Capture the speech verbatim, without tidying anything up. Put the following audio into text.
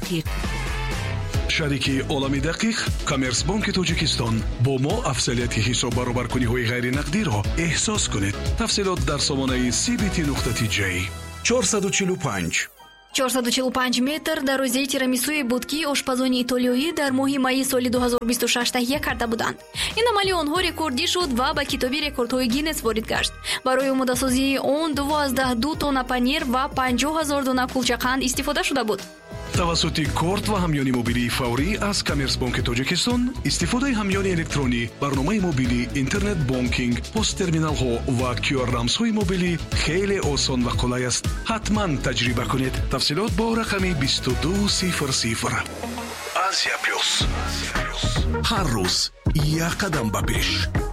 دقیق. شریکی عالمی دقیق کامرسبانک تاجیکستان با ما افضلیت حساب برابرکنی‌های غیر نقدی را احساس کنید. تفصیلات در سامانه سی بی تی نقطه تی جی. چهارصد و چهل و پنج چهارصد و چهل و پنج метр дарозии тирамисуи буд ки ошпазони итолиёӣ дар моҳи майи соли ду ҳазор бисту шаш таҳия карда буданд. ин амали онҳо рекордӣ шуд ва ба китоби рекордҳои Гиннес ворид гашт. барои омодасозии он дувоздаҳ ду тонна панир ва панҷоҳ ҳазор дона кулчақанд истифода шуда буд. тавассути корт ва ҳамёни мобилии фаврӣ аз Коммерсбанки Тоҷикистон, истифодаи ҳамёни электронӣ, барномаи мобилӣ, интернет бонкинг, посттерминалҳо ва кю ар рамзҳои мобилӣ хеле осон ва қулай аст. ҳатман таҷриба кунед. тафсилот бо рақами бисту ду сифр сифр. Азия плюс. ҳар рӯз як қадам ба пеш.